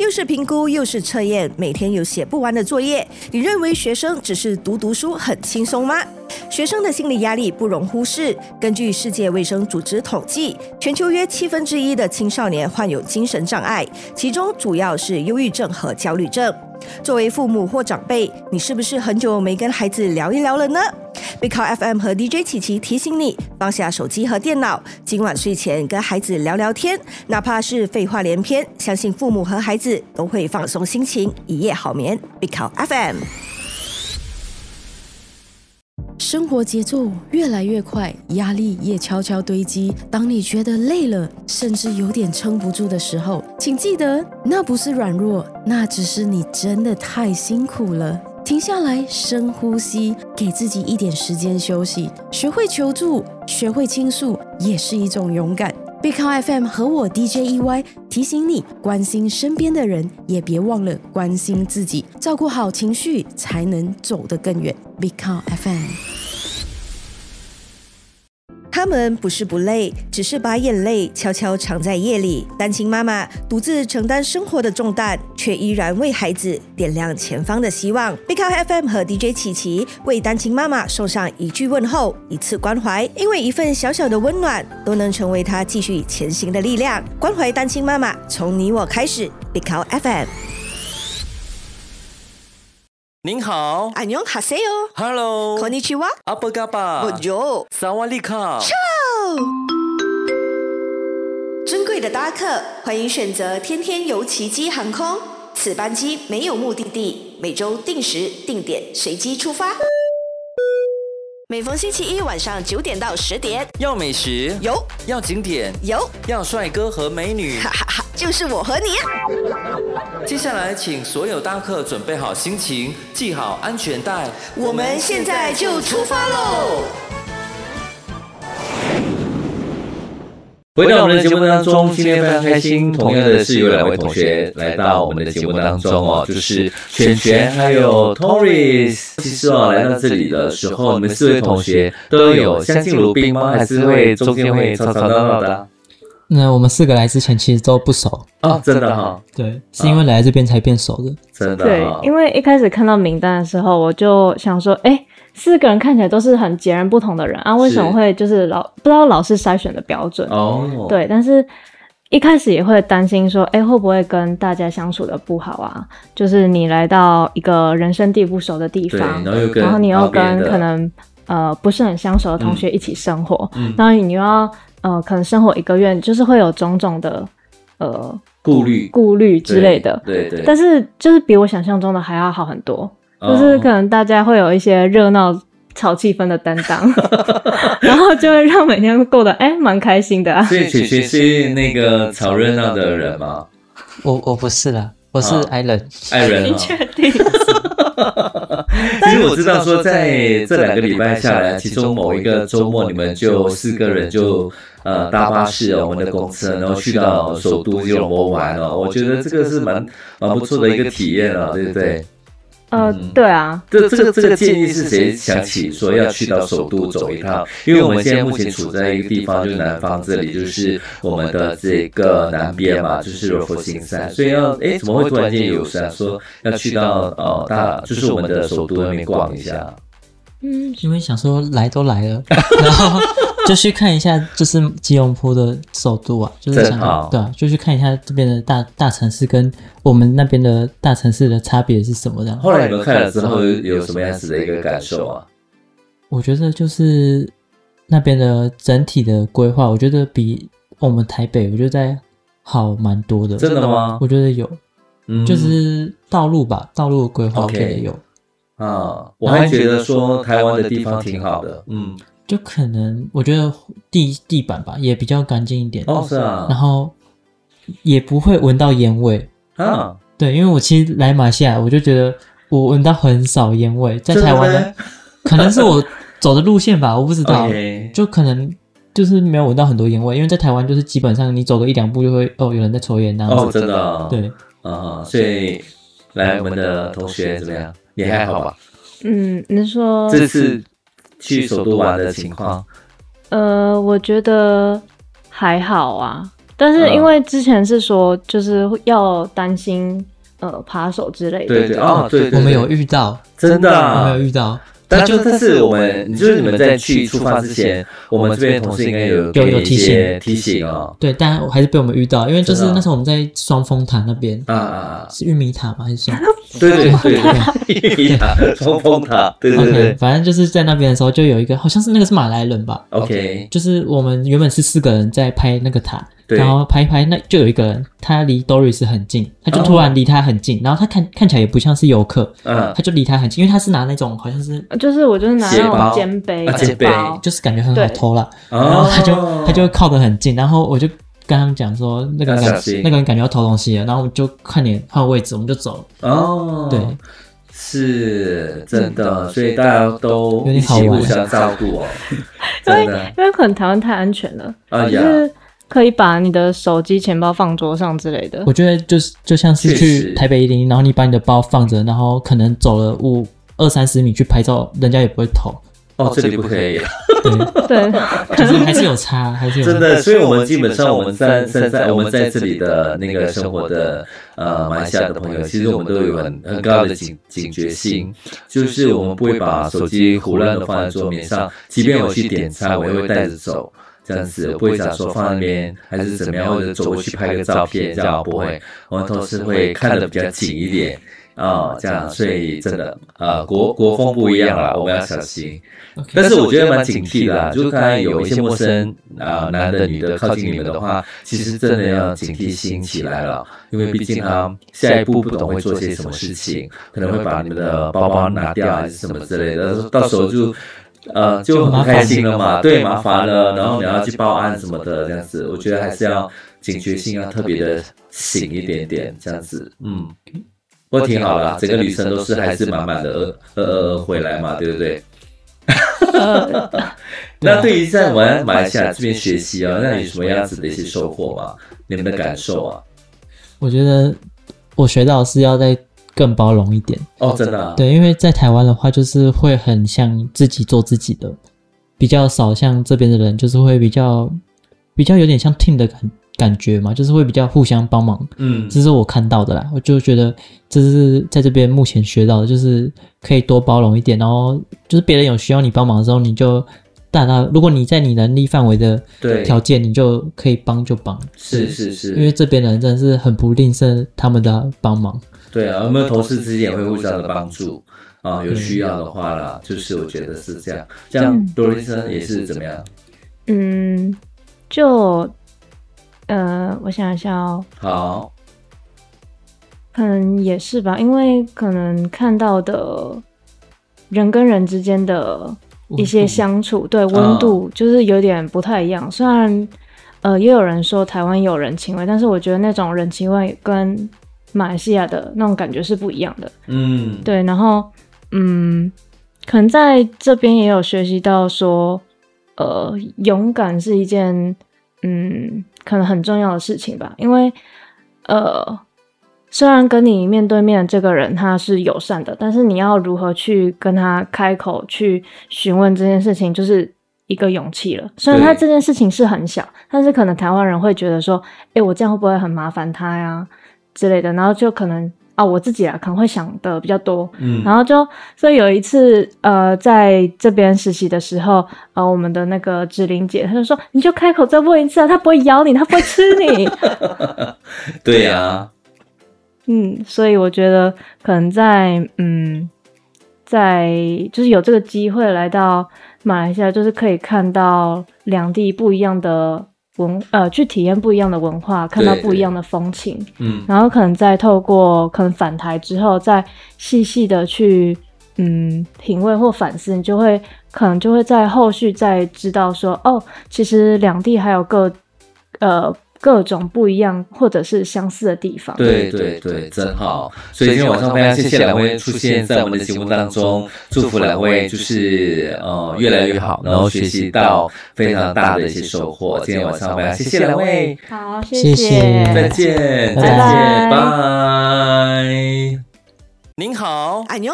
又是评估又是测验，每天有写不完的作业，你认为学生只是读书很轻松吗？学生的心理压力不容忽视。根据世界卫生组织统计，全球约1/7的青少年患有精神障碍，其中主要是忧郁症和焦虑症。作为父母或长辈，你是不是很久没跟孩子聊一聊了呢？Big Car FM 和 DJ 琪琪提醒你，放下手机和电脑，今晚睡前跟孩子聊聊天，哪怕是废话连篇，相信父母和孩子都会放松心情，一夜好眠。Big Car FM。 生活节奏越来越快，压力也悄悄堆积。当你觉得累了，甚至有点撑不住的时候，请记得，那不是软弱，那只是你真的太辛苦了。停下来，深呼吸，给自己一点时间休息。学会求助，学会倾诉，也是一种勇敢。Big Car FM 和我 DJ EY 提醒你，关心身边的人，也别忘了关心自己，照顾好情绪，才能走得更远。Big Car FM。 他们不是不累，只是把眼泪悄悄藏在夜里。单亲妈妈独自承担生活的重担，却依然为孩子点亮前方的希望。Big Car FM 和 DJ 琪琪为单亲妈妈送上一句问候，一次关怀，因为一份小小的温暖，都能成为她继续前行的力量。关怀单亲妈妈，从你我开始。Big Car FM。 您好， 안녕하세요。 Hello， konnichiwa， 阿波嘎巴， Bonjour， 萨瓦利卡。 尊贵的搭客，欢迎选择天天游奇迹航空。此班机没有目的地，每周定时定点随机出发。每逢星期一晚上9点到10点， 要美食有， 要景点有， 要帅哥和美女， 哈哈哈，就是我和你。 接下来，请所有搭客准备好心情，系好安全带， 我们现在就出发喽！ 回到我们的节目当中，今天非常开心，同样的是有2位同学来到我们的节目当中哦，就是全全还有 Torres。其实来到这里的时候，你们4位同学都有相敬如宾吗？还是会中间会吵吵闹闹的啊？ 那我们4个来之前其实都不熟哦，真的哈？ 对，是因为来这边才变熟的。 真的对，因为一开始看到名单的时候，我就想说，4个人看起来都是很截然不同的人啊，为什么会就是不知道老师筛选的标准哦？对， 但是一开始也会担心说，会不会跟大家相处的不好啊？就是你来到一个人生地不熟的地方，然后你又跟可能不是很相熟的同学一起生活，然后你又要可能生活1个月，就是会有种种的顾虑之类的。对，但是就是比我想象中的还要好很多。就是可能大家会有一些热闹炒气氛的担当然后就会让每天过得蛮开心的啊。 所以雪雪是那个炒热闹的人吗？ 我不是啦，我是爱人。 你确定？ 其实我知道说在这2个礼拜下来，其中某一个周末你们就4个人就搭巴士我们的公车，然后去到首都吉隆坡玩我觉得这个是蛮不错的一个体验对不对？ 对啊， 这个建议是谁想起说要去到首都走一趟？因为我们现在目前处在一个地方，就是南方这里，就是我们的这个南边嘛，就是柔佛新山，所以怎么会突然间有想说要去到就是我们的首都那边逛一下？ 因为想说来都来了，然后就去看一下，就是吉隆坡的首都啊，就是想对啊，就去看一下这边的大城市跟我们那边的大城市的差别是什么的。 后来你们看了之后有什么样子的一个感受啊？ 我觉得就是那边的整体的规划，我觉得比我们台北我觉得在好蛮多的。 真的吗？ 我觉得有，就是道路的规划我觉得有。 我还觉得说台湾的地方挺好的， 就可能我觉得地板吧也比较干净一点是啊， 然后也不会闻到烟味对，因为我其实来马来西亚我就觉得我闻到很少烟味，在台湾呢可能是我走的路线吧，我不知道就可能就是没有闻到很多烟味，因为在台湾就是基本上你走个1-2步就会有人在抽烟那样子真的对所以来我们的同学怎么样？你还好吧？ 你说这次去首都玩的情况？ 我觉得还好啊， 但是因为之前是说就是要担心扒手之类的。 对对哦，对， 我们有遇到， 真的我们有遇到。 但是我们就是你们在出发之前，我们这边同事应该有提醒哦。 对，但还是被我们遇到，因为就是那时候我们在双峰塔那边是玉米塔吗？还是双？ 对，玉米塔、双峰塔，对。 Okay, 反正就是在那边的时候，就有一个好像是那个是马来人吧。 OK， 就是我们原本是4个人在拍那个塔。然后拍一拍，那就有一个人，他离 Doris 很近，他就突然离他很近，然后他看起来也不像是游客，他就离他很近，因为他是拿那种好像是， 就是我就是拿那种肩背， 就是感觉很好偷啦。然后他就靠得很近，然后我就跟他们讲说，那个人感觉要偷东西了，然后我们就看脸换位置，我们就走了。 哦， 对， 是真的，所以大家都一起互相照顾哦。 真的，因为可能台湾太安全了，就是可以把你的手机、钱包放桌上之类的。 我觉得就像是去台北101，然后你把你的包放着，然后可能走了20-30米去拍照，人家也不会偷。 哦，这里不可以。 对， 就是还是有差，还是有差。 真的，所以我们基本上我们在这里的那个生活的马来西亚的朋友，其实我们都有很高的警觉性，就是我们不会把手机胡乱的放在桌面上，即便我去点餐，我也会带着走。这样子我不会讲说放那边还是怎么样，或者走过去拍个照片，这样不会，我们都是会看得比较紧一点这样，所以真的国风不一样啦，我们要小心。但是我觉得蛮警惕的啦，就刚才有一些陌生男的女的靠近你们的话，其实真的要警惕心起来了，因为毕竟他下一步不懂会做些什么事情，可能会把你们的包包拿掉还是什么之类的，到时候就很开心了嘛，对，麻烦了，然后你要去报案什么的，这样子，我觉得还是要警觉性要特别的醒一点点，这样子，不过挺好啦，整个旅程都是还是满满的回来嘛，对不对？那对于在我们马来西亚这边学习那有什么样子的一些收获吗？你们的感受啊？ 我觉得我学到是要在更包容一点哦，真的啊？ 对，因为在台湾的话，就是会很像自己做自己的，比较少像这边的人，就是会比较有点像 team 的感觉嘛，就是会比较互相帮忙。这是我看到的啦，我就觉得这是在这边目前学到的，就是可以多包容一点，然后就是别人有需要你帮忙的时候，你就如果你在你能力范围的条件，你就可以帮就帮。 是， 因为这边的人真的是很不吝啬他们的帮忙。 对啊，有没有同事之间也会互相的帮助有需要的话啦，就是我觉得是这样。这样多瑞森也是怎么样？ 我想一下哦。 好， 可能也是吧，因为可能看到的人跟人之间的一些相处，对温度就是有点不太一样。虽然也有人说台湾有人情味，但是我觉得那种人情味跟马来西亚的那种感觉是不一样的。对，然后可能在这边也有学习到说勇敢是一件可能很重要的事情吧，因为虽然跟你面对面的这个人他是友善的，但是你要如何去跟他开口去询问这件事情，就是一个勇气了。虽然他这件事情是很小，但是可能台湾人会觉得说我这样会不会很麻烦他呀之类的，然后就可能我自己可能会想的比较多，然后所以有一次在这边实习的时候我们的那个志玲姐她就说你就开口再问一次他不会咬你，他不会吃你。 对啊， 所以我觉得可能在就是有这个机会来到马来西亚，就是可以看到两地不一样的去体验不一样的文化，看到不一样的风情，然后可能再透过可能返台之后，再细细的去品味或反思，你可能就会在后续再知道说其实两地还有各种不一样或者是相似的地方。 对，真好。所以今天晚上非常谢谢两位出现在我们的节目当中，祝福两位就是越来越好，然后学习到非常大的一些收获。今天晚上非常谢谢两位， 好，谢谢， 再见， 拜拜， 拜。您好， 안녕。